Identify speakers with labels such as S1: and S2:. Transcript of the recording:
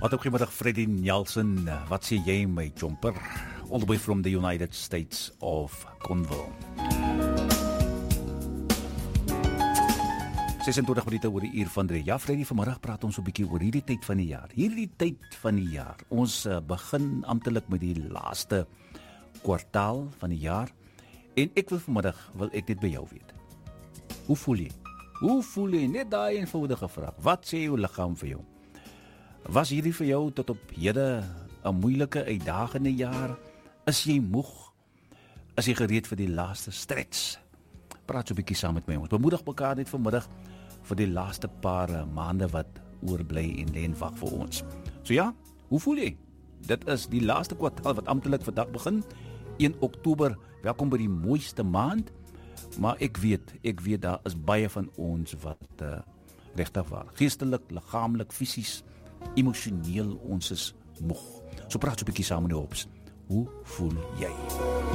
S1: Wat ook goeiemiddag, Freddie Nelson. Wat sê jy, my jumper? All the way from the United States of Congo. 26 minute oor die uur van 3. Ja, Freddie, vanmiddag praat ons 'n bietjie oor hierdie tyd van die jaar. Hierdie tyd van die jaar. Ons begin amptelik met die laaste kwartaal van die jaar. En ek wil ek dit by jou weet. Hoe voel jy? Hoe voel jy? Net daai eenvoudige vraag. Wat sê jou liggaam vir jou? Was hierdie vir jou tot op hede 'n moeilike, uitdagende jaar? Is jy moeg? Is jy gereed vir die laaste stretch? Praat so 'n bietjie saam met my. Ons bemoedig mekaar net vanmiddag vir die laaste paar maande wat oorbly en lê en wag vir ons. So ja, hoe voel jy? Dit is die laaste kwartaal wat amptelik vandag begin. 1 Oktober, welkom by die mooiste maand. Maar ek weet daar is baie van ons wat regtig waar, geestelik, liggaamlik, fisies, emosioneel, ons is moeg. So praat so 'n bietjie saam in die hops. Hoe voel jy?